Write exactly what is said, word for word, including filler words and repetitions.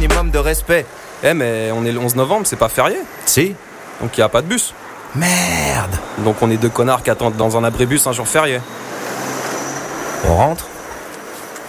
minimum de respect. Eh mais on est le onze novembre, c'est pas férié. Si. Donc il y a pas de bus. Merde. Donc on est deux connards qui attendent dans un abribus un jour férié. On rentre ?